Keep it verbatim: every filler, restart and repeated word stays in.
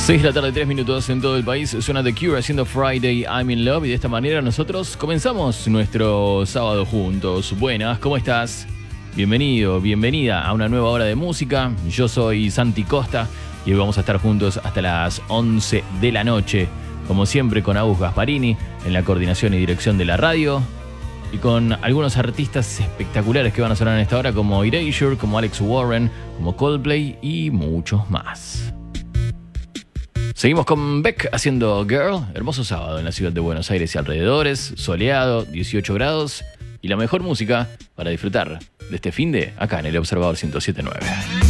seis de la tarde, tres minutos en todo el país. Suena The Cure haciendo Friday I'm in Love. Y de esta manera nosotros comenzamos nuestro sábado juntos. Buenas, ¿cómo estás? Bienvenido, bienvenida a una nueva hora de música. Yo soy Santi Costa y hoy vamos a estar juntos hasta las once de la noche. Como siempre con Agus Gasparini en la coordinación y dirección de la radio. Y con algunos artistas espectaculares que van a sonar en esta hora, como Erasure, como Alex Warren, como Coldplay y muchos más. Seguimos con Beck haciendo Girl. Hermoso sábado en la ciudad de Buenos Aires y alrededores, soleado, dieciocho grados y la mejor música para disfrutar de este finde acá en el Observador ciento siete punto nueve.